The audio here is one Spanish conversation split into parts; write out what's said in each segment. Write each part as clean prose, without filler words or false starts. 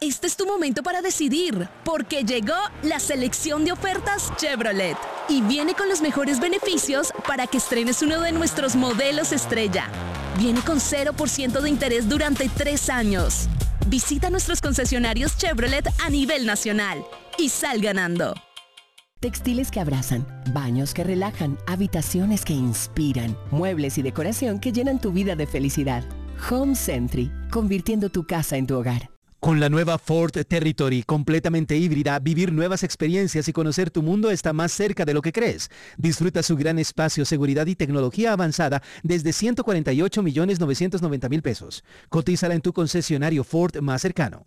Este es tu momento para decidir, porque llegó la selección de ofertas Chevrolet y viene con los mejores beneficios para que estrenes uno de nuestros modelos estrella. Viene con 0% de interés durante 3 años. Visita nuestros concesionarios Chevrolet a nivel nacional y sal ganando. Textiles que abrazan, baños que relajan, habitaciones que inspiran, muebles y decoración que llenan tu vida de felicidad. Home Sentry, convirtiendo tu casa en tu hogar. Con la nueva Ford Territory completamente híbrida, vivir nuevas experiencias y conocer tu mundo está más cerca de lo que crees. Disfruta su gran espacio, seguridad y tecnología avanzada desde $148,990,000 pesos. Cotízala en tu concesionario Ford más cercano.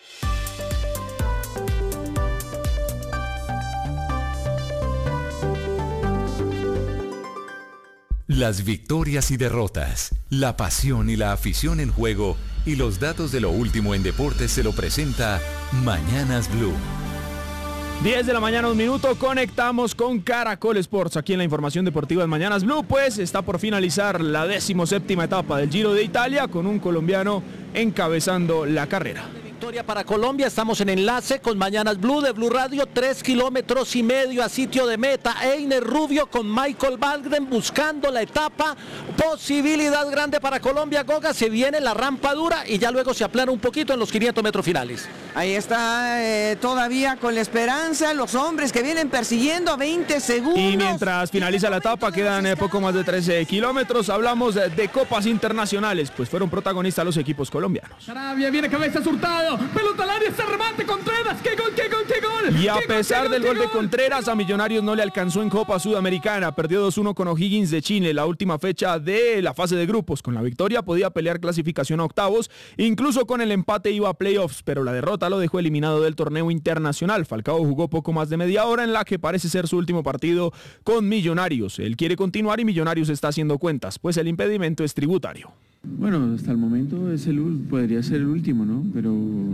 Las victorias y derrotas, la pasión y la afición en juego y los datos de lo último en deportes se lo presenta Mañanas Blue. 10 de la mañana, 1 minuto, conectamos con Caracol Sports. Aquí en la información deportiva de Mañanas Blue, pues está por finalizar la 17ª etapa del Giro de Italia con un colombiano encabezando la carrera. Victoria para Colombia, estamos en enlace con Mañanas Blue de Blue Radio, 3,5 kilómetros a sitio de meta. Einer Rubio con Michael Valgren buscando la etapa, posibilidad grande para Colombia. Goga, se viene la rampa dura y ya luego se aplana un poquito en los 500 metros finales. Ahí está todavía con la esperanza, los hombres que vienen persiguiendo a 20 segundos. Y mientras finaliza la etapa quedan poco más de 13 kilómetros. Hablamos de copas internacionales, pues fueron protagonistas los equipos colombianos. Sarabia, viene cabeza Hurtado, pelota al área, ese remate, Contreras, ¡qué gol, qué gol, qué gol! Y a pesar del gol de Contreras, a Millonarios no le alcanzó en Copa Sudamericana, perdió 2-1 con O'Higgins de Chile, la última fecha de la fase de grupos. Con la victoria podía pelear clasificación a octavos, incluso con el empate iba a playoffs, pero la derrota lo dejó eliminado del torneo internacional. Falcao jugó poco más de media hora en la que parece ser su último partido con Millonarios. Él quiere continuar y Millonarios está haciendo cuentas, pues el impedimento es tributario. Bueno, hasta el momento podría ser el último, ¿no? Pero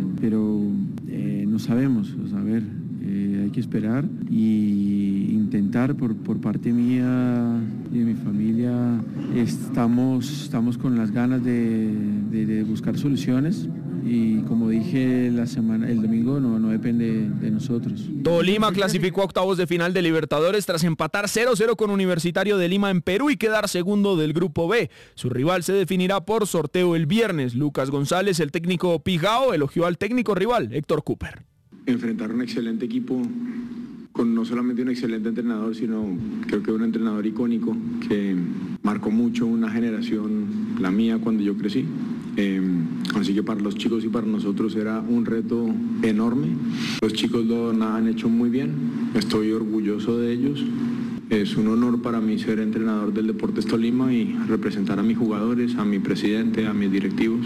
no sabemos, a ver, hay que esperar y intentar por parte mía y de mi familia, estamos con las ganas de buscar soluciones. Y como dije el domingo, no depende de nosotros. Tolima clasificó a octavos de final de Libertadores tras empatar 0-0 con Universitario de Lima en Perú y quedar segundo del grupo B. Su rival se definirá por sorteo el viernes. Lucas González, el técnico Pijao, elogió al técnico rival, Héctor Cooper. Enfrentar un excelente equipo con no solamente un excelente entrenador, sino creo que un entrenador icónico que marcó mucho una generación, la mía, cuando yo crecí. Así que para los chicos y para nosotros era un reto enorme. Los chicos lo han hecho muy bien, estoy orgulloso de ellos. Es un honor para mí ser entrenador del Deportes Tolima y representar a mis jugadores, a mi presidente, a mis directivos.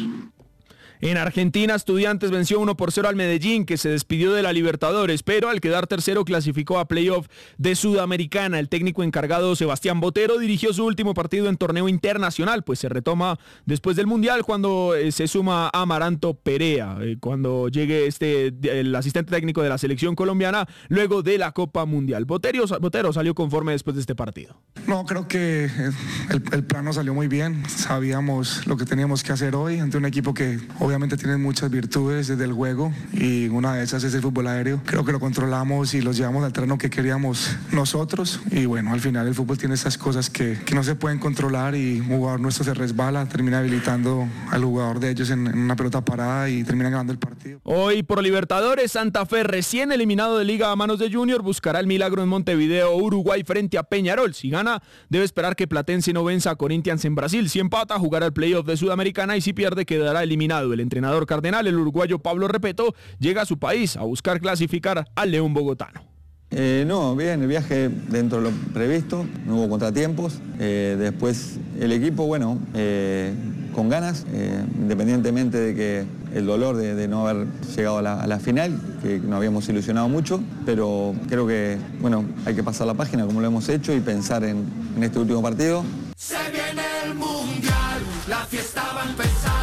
En Argentina, Estudiantes venció 1-0 al Medellín, que se despidió de la Libertadores, pero al quedar tercero clasificó a playoff de Sudamericana. El técnico encargado, Sebastián Botero, dirigió su último partido en torneo internacional, pues se retoma después del Mundial cuando se suma Amaranto Perea, cuando llegue el asistente técnico de la selección colombiana, luego de la Copa Mundial. Botero salió conforme después de este partido. No, creo que el plan nos salió muy bien. Sabíamos lo que teníamos que hacer hoy ante un equipo que obviamente tiene muchas virtudes desde el juego y una de esas es el fútbol aéreo. Creo que lo controlamos y los llevamos al terreno que queríamos nosotros y bueno, al final el fútbol tiene esas cosas que no se pueden controlar y un jugador nuestro se resbala, termina habilitando al jugador de ellos en una pelota parada y termina ganando el partido. Hoy por Libertadores, Santa Fe, recién eliminado de Liga a manos de Junior, buscará el milagro en Montevideo, Uruguay, frente a Peñarol. Si gana, debe esperar que Platense no venza a Corinthians en Brasil. Si empata, jugará el playoff de Sudamericana y si pierde, quedará eliminado. El entrenador cardenal, el uruguayo Pablo Repeto, llega a su país a buscar clasificar al León bogotano. No, bien, el viaje dentro de lo previsto, no hubo contratiempos. Después el equipo, bueno, con ganas, independientemente de que el dolor de no haber llegado a la final, que nos habíamos ilusionado mucho, pero creo que, bueno, hay que pasar la página como lo hemos hecho y pensar en este último partido. Se viene el Mundial, la fiesta va a empezar.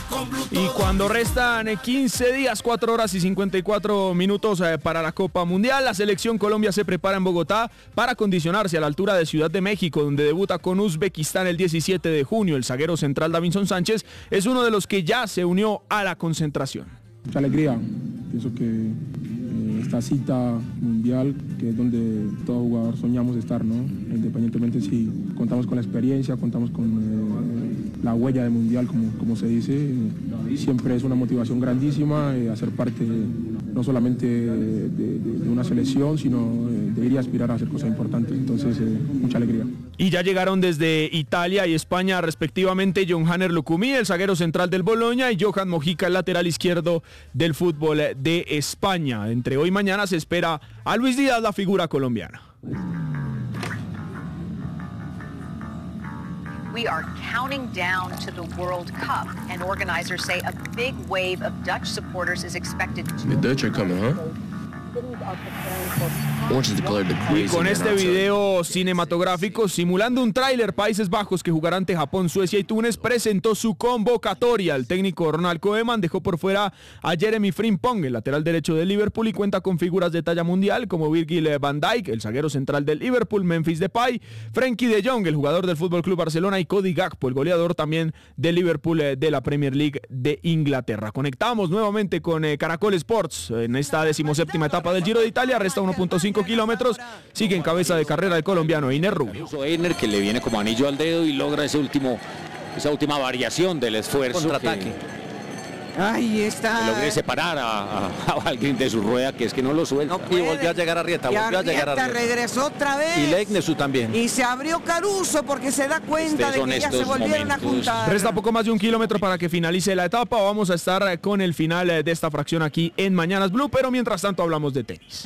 Y cuando restan 15 días, 4 horas y 54 minutos para la Copa Mundial, la selección Colombia se prepara en Bogotá para condicionarse a la altura de Ciudad de México, donde debuta con Uzbekistán el 17 de junio. El zaguero central Davinson Sánchez es uno de los que ya se unió a la concentración. Mucha alegría, Pienso que esta cita mundial, que es donde todo jugador soñamos estar, ¿no? Independientemente si contamos con la experiencia, contamos con la huella de mundial, como se dice, siempre es una motivación grandísima hacer parte no solamente de una selección, sino de ir a aspirar a hacer cosas importantes. Entonces, mucha alegría. Y ya llegaron desde Italia y España respectivamente John Hanner Lucumí, el zaguero central del Bologna, y Johan Mojica, el lateral izquierdo del fútbol de España. Entre hoy y mañana se espera a Luis Díaz, la figura colombiana. We are counting down to the World Cup, and organizers say a big wave of Dutch supporters is expected to... The Dutch are coming, huh? Y con este video cinematográfico simulando un tráiler, Países Bajos, que jugará ante Japón, Suecia y Túnez, presentó su convocatoria. El técnico Ronald Koeman dejó por fuera a Jeremy Frimpong, el lateral derecho del Liverpool, y cuenta con figuras de talla mundial como Virgil van Dijk, el zaguero central del Liverpool, Memphis Depay, Frenkie de Jong, el jugador del FC Barcelona, y Cody Gakpo, el goleador también del Liverpool de la Premier League de Inglaterra. Conectamos nuevamente con Caracol Sports en esta 17ª etapa del Giro de Italia. Resta 1.5 kilómetros. Sigue en cabeza de carrera el colombiano Einer Rubio. Einer, que le viene como anillo al dedo y logra esa última variación del esfuerzo. Contraataque. Ahí está. Que logre separar a alguien de su rueda, que es que no lo suelta. Y volvió a llegar a Arrieta. Regresó otra vez. Y Leignesu también. Y se abrió Caruso porque se da cuenta de que ya se volvieron a juntar. Resta poco más de 1 kilómetro para que finalice la etapa. Vamos a estar con el final de esta fracción aquí en Mañanas Blue, pero mientras tanto hablamos de tenis.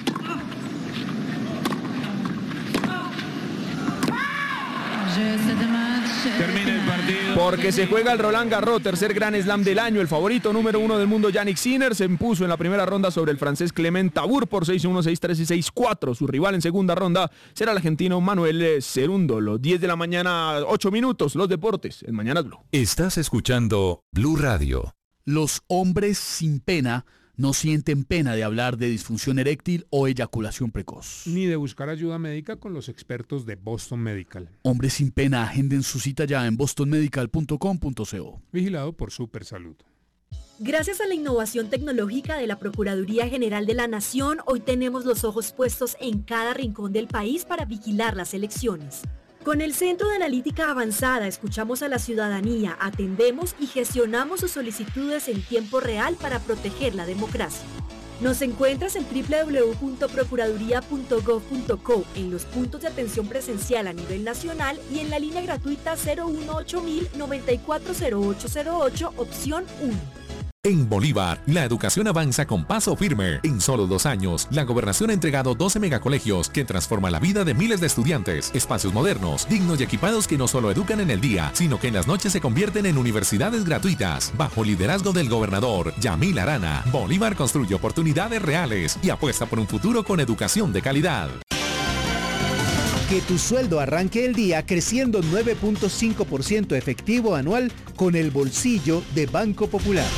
Termina el partido. Porque se juega el Roland Garros, tercer Grand Slam del año. El favorito número 1 del mundo, Jannik Sinner, se impuso en la primera ronda sobre el francés Clement Tabour por 6-1, 6-3 y 6-4. Su rival en segunda ronda será el argentino Manuel Cerúndolo. 10 de la mañana, 8 minutos, los deportes en Mañanas Blue. Estás escuchando Blue Radio. Los hombres sin pena no sienten pena de hablar de disfunción eréctil o eyaculación precoz. Ni de buscar ayuda médica con los expertos de Boston Medical. Hombres sin pena, agenden su cita ya en bostonmedical.com.co. Vigilado por Supersalud. Gracias a la innovación tecnológica de la Procuraduría General de la Nación, hoy tenemos los ojos puestos en cada rincón del país para vigilar las elecciones. Con el Centro de Analítica Avanzada escuchamos a la ciudadanía, atendemos y gestionamos sus solicitudes en tiempo real para proteger la democracia. Nos encuentras en www.procuraduría.gov.co, en los puntos de atención presencial a nivel nacional y en la línea gratuita 018-094-0808, opción 1. En Bolívar, la educación avanza con paso firme. En solo 2 años, la gobernación ha entregado 12 megacolegios que transforman la vida de miles de estudiantes. Espacios modernos, dignos y equipados que no solo educan en el día, sino que en las noches se convierten en universidades gratuitas. Bajo liderazgo del gobernador Yamil Arana, Bolívar construye oportunidades reales y apuesta por un futuro con educación de calidad. Que tu sueldo arranque el día creciendo 9.5% efectivo anual con el bolsillo de Banco Popular.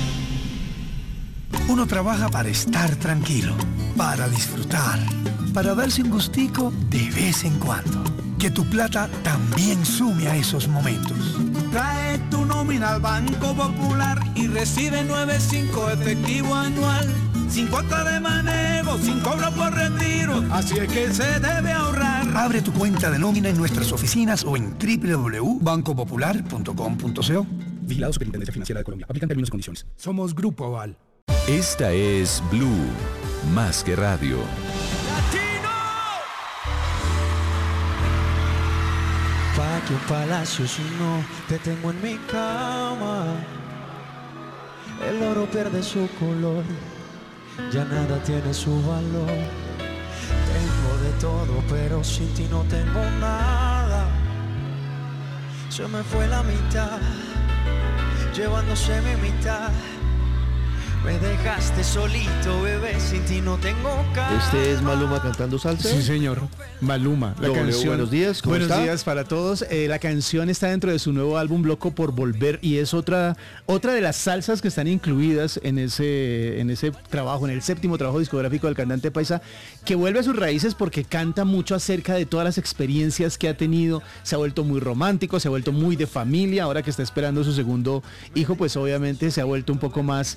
Uno trabaja para estar tranquilo, para disfrutar, para darse un gustico de vez en cuando. Que tu plata también sume a esos momentos. Trae tu nómina al Banco Popular y recibe 9.5 efectivo anual. Sin cuota de manejo, sin cobro por retiro. Así es que se debe ahorrar. Abre tu cuenta de nómina en nuestras oficinas o en www.bancopopular.com.co. Vigilado Superintendencia Financiera de Colombia. Aplican términos y condiciones. Somos Grupo Aval. Esta es Blue, más que radio. Patio Palacios, no te tengo en mi cama. El oro pierde su color, ya nada tiene su valor. Tengo de todo, pero sin ti no tengo nada. Se me fue la mitad, llevándose mi mitad. Me dejaste solito, bebé, sin ti no tengo cama. ¿Este es Maluma cantando salsa? Sí, señor. Maluma. La canción. Buenos días, ¿cómo Buenos está? días para todos. La canción está dentro de su nuevo álbum Loco por Volver y es otra de las salsas que están incluidas en ese trabajo, en el 7º trabajo discográfico del cantante paisa, que vuelve a sus raíces porque canta mucho acerca de todas las experiencias que ha tenido. Se ha vuelto muy romántico, se ha vuelto muy de familia. Ahora que está esperando su segundo hijo, pues obviamente se ha vuelto un poco más